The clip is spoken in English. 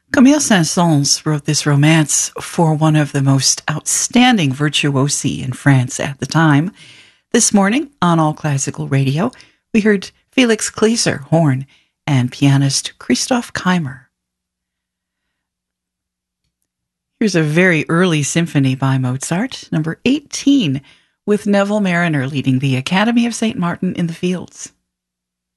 Camille Saint-Saëns wrote this romance for one of the most outstanding virtuosi in France at the time. This morning on All Classical Radio, we heard Felix Kleser, horn, and pianist Christoph Keimer. Here's a very early symphony by Mozart, number 18, with Neville Marriner leading the Academy of St. Martin in the Fields.